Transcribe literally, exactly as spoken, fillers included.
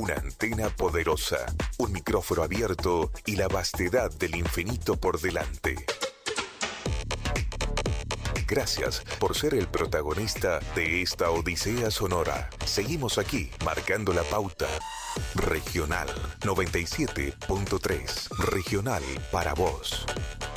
Una antena poderosa, un micrófono abierto y la vastedad del infinito por delante. Gracias por ser el protagonista de esta odisea sonora. Seguimos aquí, marcando la pauta. Regional noventa y siete punto tres. Regional para vos.